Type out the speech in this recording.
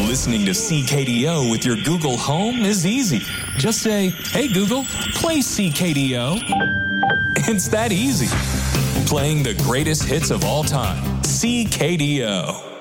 Listening to CKDO with your Google Home is easy. Just say, "Hey Google, play CKDO." It's that easy. Playing the greatest hits of all time. CKDO.